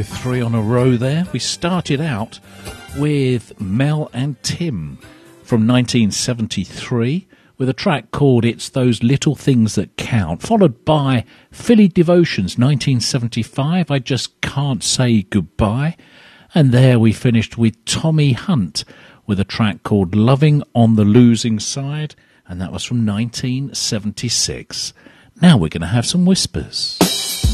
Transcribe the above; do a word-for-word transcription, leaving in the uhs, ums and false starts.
go three on a row there. We started out with Mel and Tim from nineteen seventy-three with a track called It's Those Little Things That Count, followed by Philly Devotions, nineteen seventy-five, I Just Can't Say Goodbye. And there we finished with Tommy Hunt with a track called Loving on the Losing Side, and that was from nineteen seventy-six. Now we're going to have some whispers.